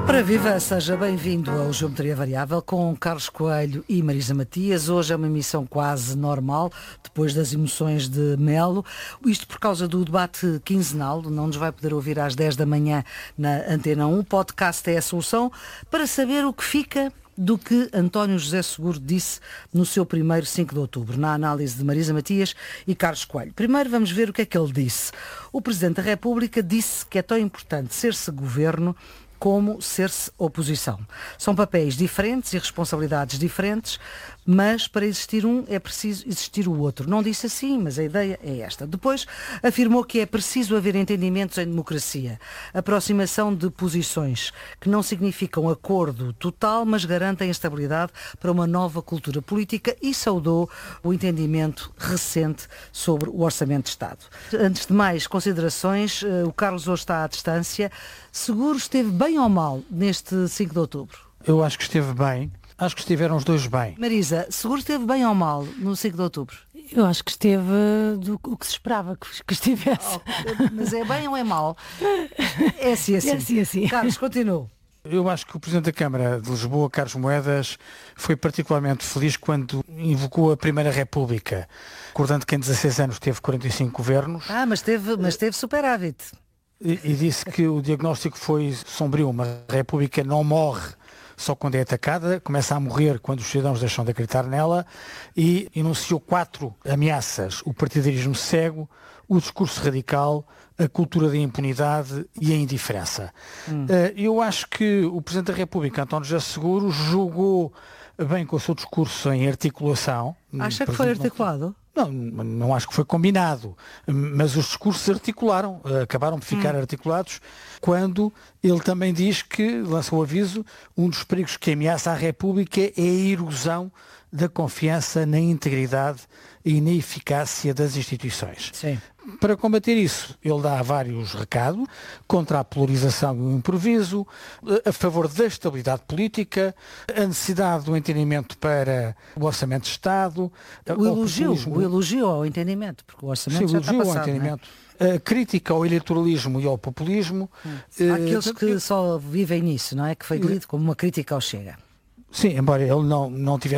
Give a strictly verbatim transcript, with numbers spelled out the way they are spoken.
Ora viva, seja bem-vindo ao Geometria Variável com Carlos Coelho e Marisa Matias. Hoje é uma emissão quase normal, depois das emoções de Melo. Isto por causa do debate quinzenal, não nos vai poder ouvir às dez da manhã na Antena um. O podcast é a solução para saber o que fica do que António José Seguro disse no seu primeiro cinco de outubro, na análise de Marisa Matias e Carlos Coelho. Primeiro vamos ver o que é que ele disse. O Presidente da República disse que é tão importante ser-se governo como ser-se oposição. São papéis diferentes e responsabilidades diferentes, mas para existir um é preciso existir o outro. Não disse assim, mas a ideia é esta. Depois afirmou que é preciso haver entendimentos em democracia, aproximação de posições, que não significam acordo total, mas garantem estabilidade para uma nova cultura política, e saudou o entendimento recente sobre o Orçamento de Estado. Antes de mais considerações, o Carlos hoje está à distância. Seguro esteve bem ou mal neste cinco de outubro? Eu acho que esteve bem. Acho que estiveram os dois bem. Marisa, Seguro esteve bem ou mal no cinco de outubro? Eu acho que esteve do o que se esperava que, que estivesse. Oh, mas é bem ou é mal? É assim, assim. É assim, assim. Carlos, continua. Eu acho que o Presidente da Câmara de Lisboa, Carlos Moedas, foi particularmente feliz quando invocou a Primeira República, recordando que em dezasseis anos teve quarenta e cinco governos. Ah, mas teve, mas teve superávit. E, e disse que o diagnóstico foi sombrio. Uma república não morre só quando é atacada, começa a morrer quando os cidadãos deixam de acreditar nela, e enunciou quatro ameaças: o partidarismo cego, o discurso radical, a cultura da impunidade e a indiferença. Hum. Uh, eu acho que o Presidente da República, António José Seguro, jogou bem com o seu discurso em articulação. Acha que foi articulado? Não, não acho que foi combinado, mas os discursos articularam, acabaram de ficar hum. articulados, quando ele também diz que, lança o aviso, um dos perigos que ameaça a República é a erosão da confiança na integridade e na eficácia das instituições. Sim. Para combater isso, ele dá vários recados contra a polarização e o improviso, a favor da estabilidade política, a necessidade do entendimento para o Orçamento de Estado. O elogio, o elogio ao entendimento, porque o Orçamento Sim, já o elogio está passado, ao entendimento. A crítica ao eleitoralismo e ao populismo. Hum. Há aqueles uh, que só vivem nisso, não é? Que foi lido como uma crítica ao Chega. Sim, embora ele não, não tivesse